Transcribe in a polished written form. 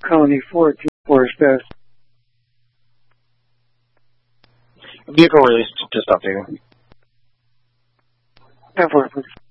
Colony 424 is best. Vehicle released, just updating. 10-4, please.